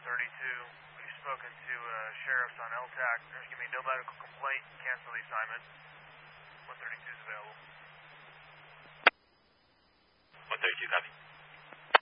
132. We've spoken to sheriffs on LTAC. There's going to be no medical complaint. Cancel the assignment. 132 is available.